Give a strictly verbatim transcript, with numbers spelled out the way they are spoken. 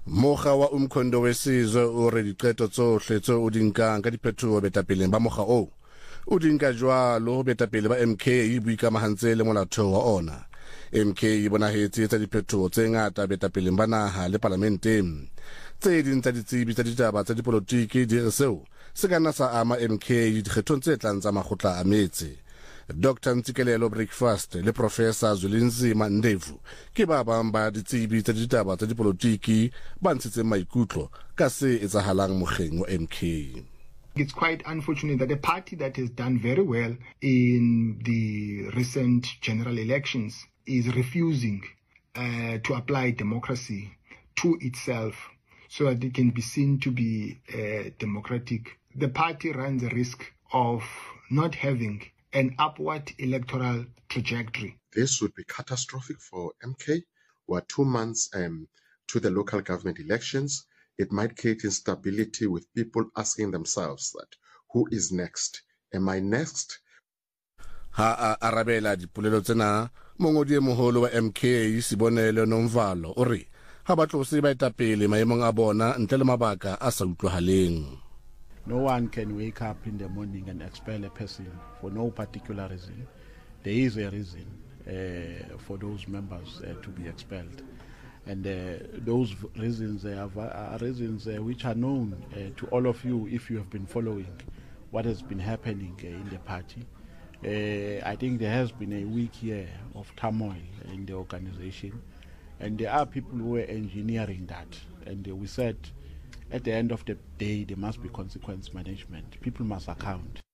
Mokga wa umkhondo wesizwe o re diqeto tsohle tse o dinkang ka diphethoho betapeleng ba mokga o o dinka jwalo betapele ba M K e boikamahantse le molaotheo wa ona. M K e bonahetse tsa diphethoho tse ngata betapeleng ba naha le parlamenteng. Tse ding tsa ditsebi tsa ditaba tsa dipolotiki di re seo se ka nna sa ama M K dikgethong tse tlang tsa makgotla a metse. Doctor Ntsikelelo Breakfast le Professor Zulinzima Ndevu ke ba bang ba ditsebi tsa ditaba tsa dipolotiki ba ntshitseng maikutlo ka se etsahalang mokgeng wa M K. It's quite unfortunate that a party that has done very well in the recent general elections is refusing uh, to apply democracy to itself so that it can be seen to be uh, democratic. The party runs the risk of not having an upward electoral trajectory. This would be catastrophic for M K. We're two months um, to the local government elections. It might create instability with people asking themselves that, who is next? Am I next? Ha a arabela dipolelo tsena mongodi e moholo wa M K Sibonelo Nomvalo o re ha ba tlose ba etapele maemong a bona ntle le mabaka a sa utlwahaleng. No one can wake up in the morning and expel a person for no particular reason. There is a reason uh, for those members uh, to be expelled. And uh, those reasons uh, are reasons uh, which are known uh, to all of you if you have been following what has been happening uh, in the party. Uh, I think there has been a week year of turmoil in the organization. And there are people who are engineering that. And uh, we said, at the end of the day, there must be consequence management. People must account.